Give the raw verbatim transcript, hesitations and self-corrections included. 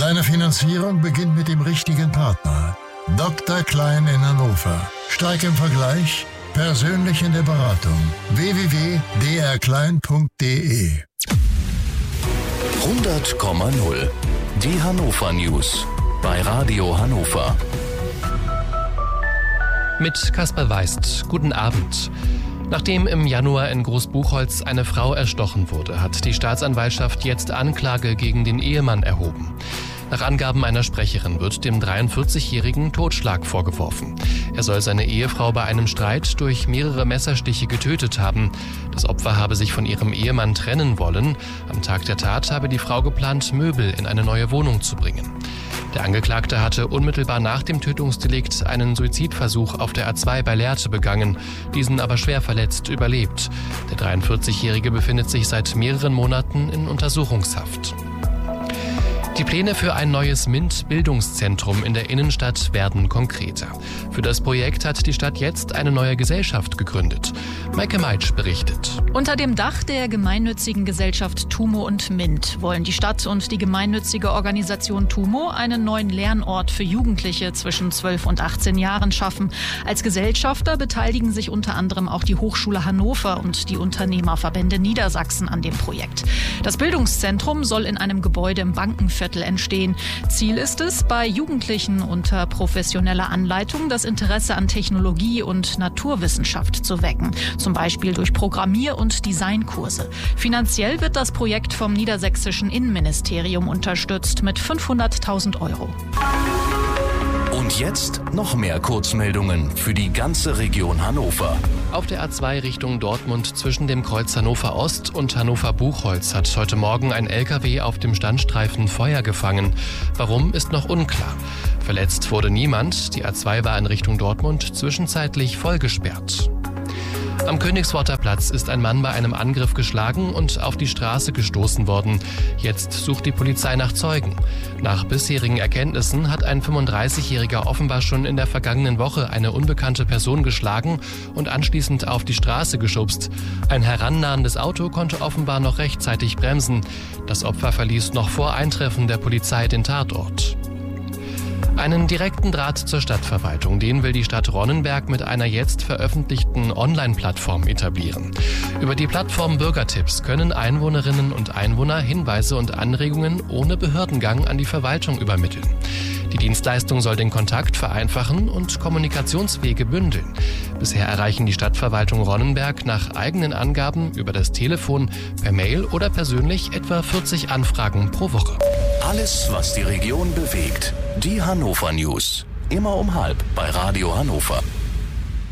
Deine Finanzierung beginnt mit dem richtigen Partner. Doktor Klein in Hannover. Stark im Vergleich, persönlich in der Beratung. w w w punkt d r klein punkt d e hundert Komma null. Die Hannover News bei Radio Hannover. Mit Kasper Weist. Guten Abend. Nachdem im Januar in Großbuchholz eine Frau erstochen wurde, hat die Staatsanwaltschaft jetzt Anklage gegen den Ehemann erhoben. Nach Angaben einer Sprecherin wird dem dreiundvierzigjährigen Totschlag vorgeworfen. Er soll seine Ehefrau bei einem Streit durch mehrere Messerstiche getötet haben. Das Opfer habe sich von ihrem Ehemann trennen wollen. Am Tag der Tat habe die Frau geplant, Möbel in eine neue Wohnung zu bringen. Der Angeklagte hatte unmittelbar nach dem Tötungsdelikt einen Suizidversuch auf der A zwei bei Lehrte begangen, diesen aber schwer verletzt überlebt. Der dreiundvierzigjährige befindet sich seit mehreren Monaten in Untersuchungshaft. Die Pläne für ein neues MINT-Bildungszentrum in der Innenstadt werden konkreter. Für das Projekt hat die Stadt jetzt eine neue Gesellschaft gegründet. Maike Meitsch berichtet. Unter dem Dach der gemeinnützigen Gesellschaft TUMO und MINT wollen die Stadt und die gemeinnützige Organisation TUMO einen neuen Lernort für Jugendliche zwischen zwölf und achtzehn Jahren schaffen. Als Gesellschafter beteiligen sich unter anderem auch die Hochschule Hannover und die Unternehmerverbände Niedersachsen an dem Projekt. Das Bildungszentrum soll in einem Gebäude im Bankenviertel entstehen. Ziel ist es, bei Jugendlichen unter professioneller Anleitung das Interesse an Technologie und Naturwissenschaft zu wecken, zum Beispiel durch Programmier- und Designkurse. Finanziell wird das Projekt vom niedersächsischen Innenministerium unterstützt mit fünfhunderttausend Euro. Und jetzt noch mehr Kurzmeldungen für die ganze Region Hannover. Auf der A zwei Richtung Dortmund zwischen dem Kreuz Hannover Ost und Hannover Buchholz hat heute Morgen ein L K W auf dem Standstreifen Feuer gefangen. Warum, ist noch unklar. Verletzt wurde niemand. Die A zwei war in Richtung Dortmund zwischenzeitlich vollgesperrt. Am Königsworter Platz ist ein Mann bei einem Angriff geschlagen und auf die Straße gestoßen worden. Jetzt sucht die Polizei nach Zeugen. Nach bisherigen Erkenntnissen hat ein fünfunddreißigjähriger offenbar schon in der vergangenen Woche eine unbekannte Person geschlagen und anschließend auf die Straße geschubst. Ein herannahendes Auto konnte offenbar noch rechtzeitig bremsen. Das Opfer verließ noch vor Eintreffen der Polizei den Tatort. Einen direkten Draht zur Stadtverwaltung, den will die Stadt Ronnenberg mit einer jetzt veröffentlichten Online-Plattform etablieren. Über die Plattform Bürgertipps können Einwohnerinnen und Einwohner Hinweise und Anregungen ohne Behördengang an die Verwaltung übermitteln. Die Dienstleistung soll den Kontakt vereinfachen und Kommunikationswege bündeln. Bisher erreichen die Stadtverwaltung Ronnenberg nach eigenen Angaben über das Telefon, per Mail oder persönlich etwa vierzig Anfragen pro Woche. Alles, was die Region bewegt. Die Hannover News. Immer um halb bei Radio Hannover.